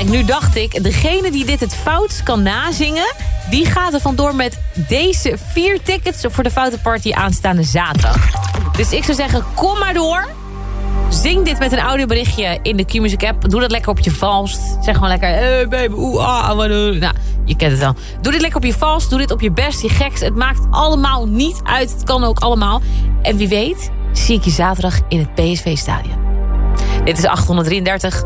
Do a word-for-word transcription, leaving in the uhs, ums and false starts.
En nu dacht ik, degene die dit het fout kan nazingen, die gaat er vandoor met deze vier tickets voor de Foute Party aanstaande zaterdag. Dus ik zou zeggen, kom maar door. Zing dit met een audioberichtje in de Q-Music app. Doe dat lekker op je valst. Zeg gewoon lekker, hey baby, oeh, ah, wat doe. Nou, je kent het dan. Doe dit lekker op je valst, doe dit op je best, je gekst. Het maakt allemaal niet uit, het kan ook allemaal. En wie weet, zie ik je zaterdag in het P S V-stadion. Dit is achthonderddrieëndertig.